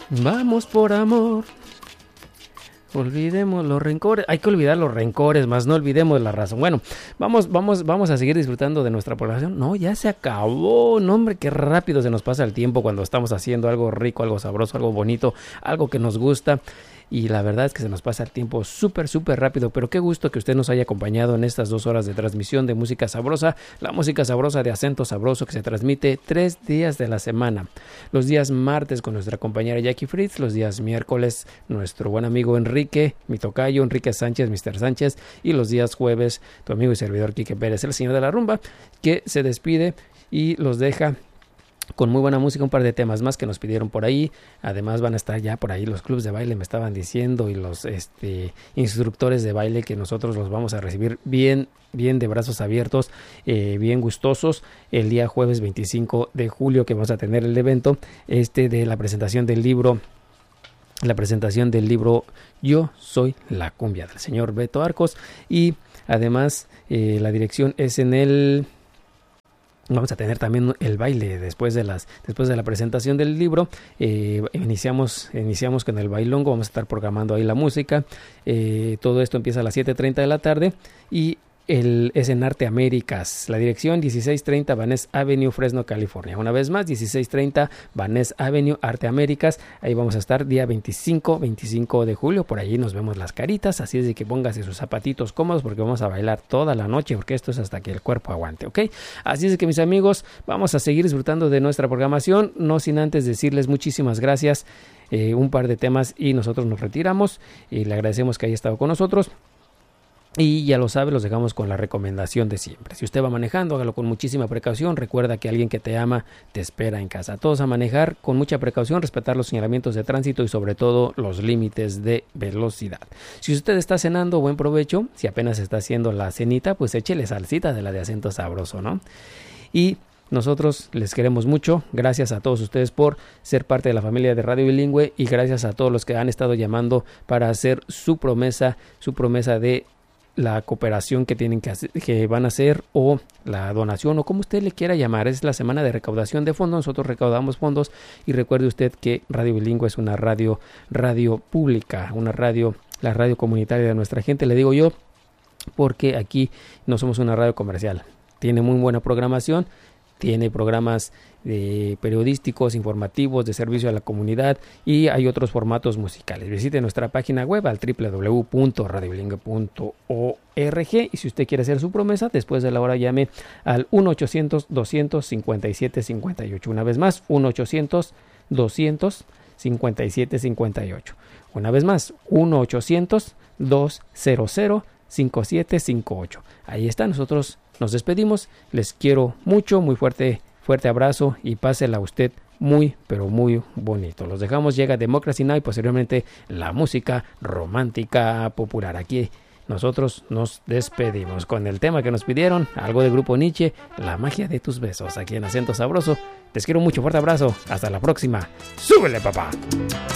Vamos por amor. Olvidemos los rencores. Hay que olvidar los rencores, más no olvidemos la razón. Bueno, vamos a seguir disfrutando de nuestra programación. No, ya se acabó. No, hombre, qué rápido se nos pasa el tiempo cuando estamos haciendo algo rico, algo sabroso, algo bonito, algo que nos gusta. Y la verdad es que se nos pasa el tiempo súper rápido, pero qué gusto que usted nos haya acompañado en estas 2 horas de transmisión de música sabrosa, la música sabrosa de acento sabroso que se transmite 3 días de la semana. Los días martes con nuestra compañera Jackie Fritz, los días miércoles nuestro buen amigo Enrique, mi tocayo Enrique Sánchez, Mr. Sánchez, y los días jueves tu amigo y servidor Quique Pérez, el señor de la rumba, que se despide y los deja con muy buena música, un par de temas más que nos pidieron por ahí. Además van a estar ya por ahí los clubs de baile, me estaban diciendo, y los instructores de baile, que nosotros los vamos a recibir bien de brazos abiertos, bien gustosos, el día jueves 25 de julio que vamos a tener el evento de la presentación del libro. La presentación del libro Yo Soy la Cumbia, del señor Beto Arcos. Y además la dirección es en el... Vamos a tener también el baile después de la presentación del libro. Iniciamos con el bailongo. Vamos a estar programando ahí la música. Todo esto empieza a las 7:30 de la tarde y es en Arte Américas. La dirección 1630 Vaness Avenue, Fresno, California. Una vez más, 1630 Vaness Avenue, Arte Américas. Ahí vamos a estar día 25 de julio. Por allí nos vemos las caritas. Así es de que póngase sus zapatitos cómodos porque vamos a bailar toda la noche, porque esto es hasta que el cuerpo aguante, ¿ok? Así es de que, mis amigos, vamos a seguir disfrutando de nuestra programación. No sin antes decirles muchísimas gracias. Un par de temas y nosotros nos retiramos. Y le agradecemos que haya estado con nosotros. Y ya lo sabe, los dejamos con la recomendación de siempre. Si usted va manejando, hágalo con muchísima precaución. Recuerda que alguien que te ama te espera en casa. Todos a manejar con mucha precaución, respetar los señalamientos de tránsito y sobre todo los límites de velocidad. Si usted está cenando, buen provecho. Si apenas está haciendo la cenita, pues échele salsita de la de acento sabroso, ¿no? Y nosotros les queremos mucho. Gracias a todos ustedes por ser parte de la familia de Radio Bilingüe y gracias a todos los que han estado llamando para hacer su promesa de la cooperación que tienen que van a hacer, o la donación, o como usted le quiera llamar. Es la semana de recaudación de fondos. Nosotros recaudamos fondos y recuerde usted que Radio Bilingüe es una radio pública, la radio comunitaria de nuestra gente, le digo yo, porque aquí no somos una radio comercial. Tiene muy buena programación, tiene programas periodísticos, informativos, de servicio a la comunidad, y hay otros formatos musicales. Visite nuestra página web al www.radiobilingüe.org y si usted quiere hacer su promesa, después de la hora llame al 1-800-200-57-58. Una vez más, 1-800-200-57-58. Una vez más, 1-800-200-5758. Ahí está, nosotros nos despedimos. Les quiero mucho, muy fuerte abrazo y pásela usted muy, pero muy bonito. Los dejamos, llega Democracy Now! Y posteriormente la música romántica popular. Aquí nosotros nos despedimos con el tema que nos pidieron, algo de Grupo Nietzsche, La magia de tus besos, aquí en Acento Sabroso. Les quiero mucho, fuerte abrazo, hasta la próxima. ¡Súbele, papá!